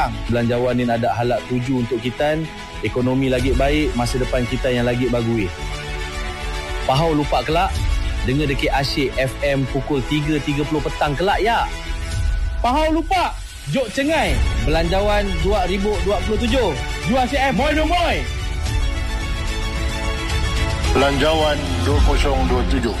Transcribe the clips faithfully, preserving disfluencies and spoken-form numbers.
Belanjawan ni ada halak tuju untuk kita, ekonomi lagi baik, masa depan kita yang lagi bagus. Pahau lupa kelak, dengar deki asyik F M pukul tiga tiga puluh petang kelak ya. Pahau lupa, Jok Cengai, Belanjawan dua ribu dua puluh tujuh. Jual C M, moi no moi. Belanjawan dua ribu dua puluh tujuh.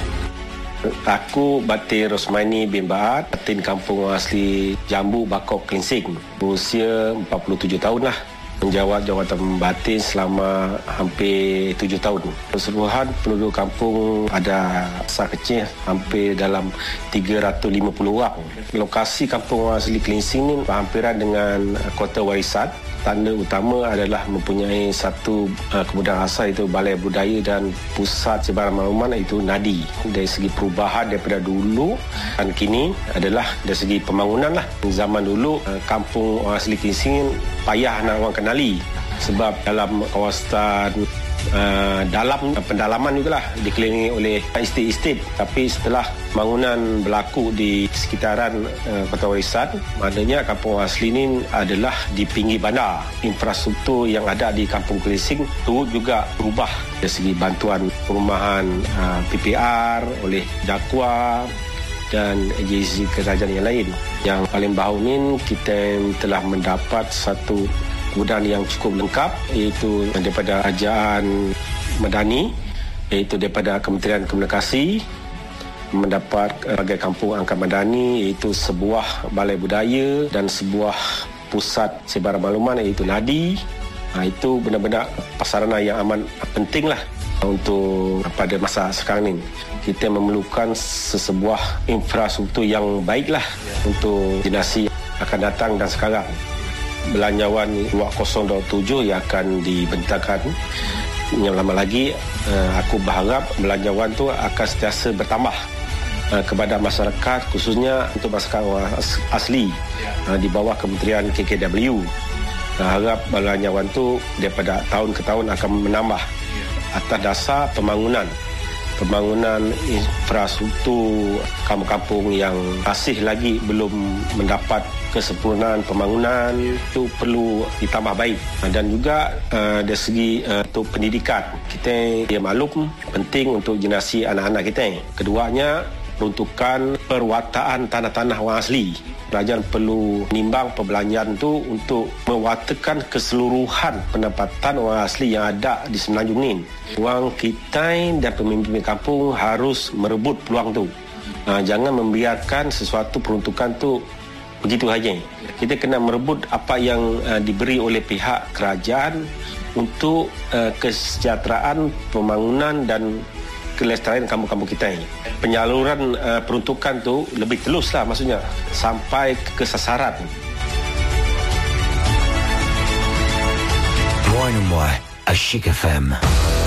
Aku Batin Rosmani bin Baat, Batin Kampung Asli Jambu, Bakok, Klinsing. Berusia empat puluh tujuh tahun lah. Menjawat jawatan batin selama hampir tujuh tahun. Keseluruhan penduduk kampung ada besar kecil hampir dalam tiga ratus lima puluh orang. Lokasi kampung asli Klinsing ni berhampiran dengan kota warisan. Tanda utama adalah mempunyai satu uh, kemudahan asal, iaitu Balai Budaya dan Pusat Sebaran Makluman, iaitu Nadi. Dari segi perubahan daripada dulu dan kini adalah dari segi pembangunan lah. Zaman dulu uh, kampung orang asli Klinsing payah nak orang kenali sebab dalam kawasan uh, dalam uh, pendalaman jugalah dikelilingi oleh estate-estate. Tapi setelah bangunan berlaku di sekitaran uh, kota warisan, maknanya kampung asli ini adalah di pinggir bandar. Infrastruktur yang ada di kampung Klinsing turut juga berubah dari segi bantuan perumahan uh, P P R oleh Dakwa dan agensi kerajaan yang lain. Yang paling baru ni kita telah mendapat satu kemudahan yang cukup lengkap, iaitu daripada Kerajaan Madani, iaitu daripada Kementerian Komunikasi, mendapat sebagai kampung angkat madani, iaitu sebuah balai budaya dan sebuah pusat sebaran makluman, iaitu Nadi. Ha, itu benar-benar prasarana yang amat penting lah untuk pada masa sekarang ni. Kita memerlukan sesebuah infrastruktur yang baik lah untuk generasi akan datang dan sekarang. Belanjawan dua ribu dua puluh tujuh yang akan dibentangkan yang lama lagi, aku berharap belanjawan tu akan sentiasa bertambah kepada masyarakat, khususnya untuk masyarakat asli di bawah Kementerian K K W. Harap belanjawan tu daripada tahun ke tahun akan menambah atas dasar pembangunan pembangunan infrastruktur kampung-kampung yang masih lagi belum mendapat kesempurnaan pembangunan, itu perlu ditambah baik. Dan juga uh, dari segi uh, untuk pendidikan, kita dia maklum penting untuk generasi anak-anak kita. Keduanya, peruntukan perwataan tanah-tanah orang asli. Kerajaan perlu menimbang perbelanjaan itu untuk mewatakan keseluruhan pendapatan orang asli yang ada di Semenanjung ni. Orang kita dan pemimpin kampung harus merebut peluang tu. Ha, jangan membiarkan sesuatu peruntukan tu begitu saja. Kita kena merebut apa yang uh, diberi oleh pihak kerajaan untuk uh, kesejahteraan, pembangunan dan kelestarian kampung-kampung kita ini. Penyaluran uh, peruntukan tu lebih telus lah, maksudnya sampai ke sasaran. Moi no moi, Asyik F M.